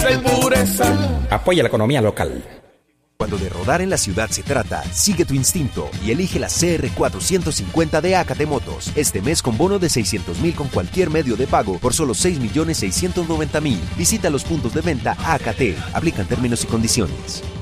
Apoya la economía local. Cuando de rodar en la ciudad se trata, sigue tu instinto y elige la CR450 de AKT Motos. Este mes con bono de 600.000 con cualquier medio de pago por solo 6.690.000. Visita los puntos de venta AKT. Aplican términos y condiciones.